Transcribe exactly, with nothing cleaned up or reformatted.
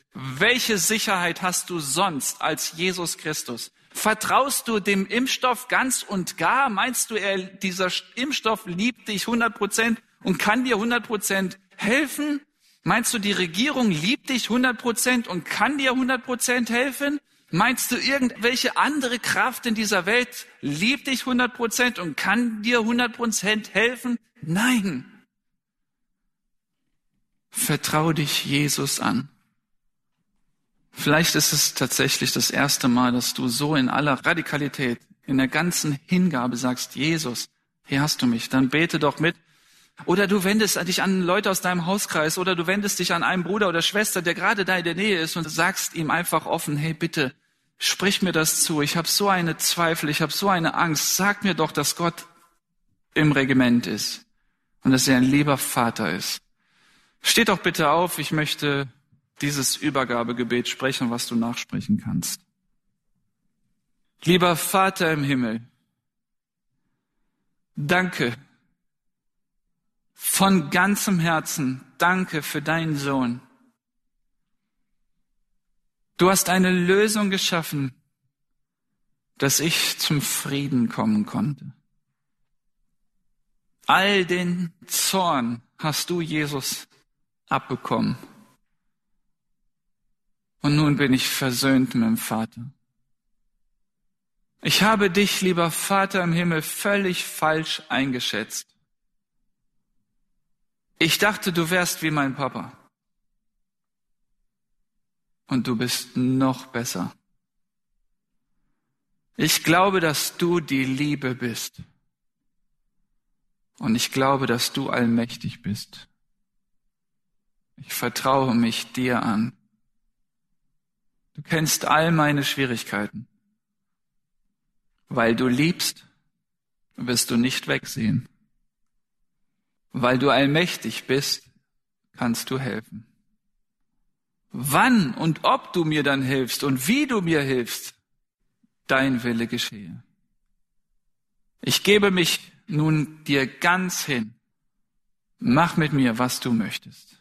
Welche Sicherheit hast du sonst als Jesus Christus? Vertraust du dem Impfstoff ganz und gar? Meinst du, er, dieser Impfstoff liebt dich hundert Prozent und kann dir hundert Prozent helfen? Meinst du, die Regierung liebt dich hundert Prozent und kann dir hundert Prozent helfen? Meinst du, irgendwelche andere Kraft in dieser Welt liebt dich hundert Prozent und kann dir hundert Prozent helfen? Nein. Vertrau dich Jesus an. Vielleicht ist es tatsächlich das erste Mal, dass du so in aller Radikalität, in der ganzen Hingabe sagst, Jesus, hier hast du mich, dann bete doch mit. Oder du wendest dich an Leute aus deinem Hauskreis oder du wendest dich an einen Bruder oder Schwester, der gerade da in der Nähe ist und sagst ihm einfach offen, hey bitte, sprich mir das zu, ich habe so eine Zweifel, ich habe so eine Angst, sag mir doch, dass Gott im Regiment ist und dass er ein lieber Vater ist. Steh doch bitte auf, ich möchte dieses Übergabegebet sprechen, was du nachsprechen kannst. Lieber Vater im Himmel, danke, von ganzem Herzen, danke für deinen Sohn. Du hast eine Lösung geschaffen, dass ich zum Frieden kommen konnte. All den Zorn hast du, Jesus, abbekommen. Und nun bin ich versöhnt mit dem Vater. Ich habe dich, lieber Vater im Himmel, völlig falsch eingeschätzt. Ich dachte, du wärst wie mein Papa. Und du bist noch besser. Ich glaube, dass du die Liebe bist. Und ich glaube, dass du allmächtig bist. Ich vertraue mich dir an. Du kennst all meine Schwierigkeiten. Weil du liebst, wirst du nicht wegsehen. Weil du allmächtig bist, kannst du helfen. Wann und ob du mir dann hilfst und wie du mir hilfst, dein Wille geschehe. Ich gebe mich nun dir ganz hin. Mach mit mir, was du möchtest.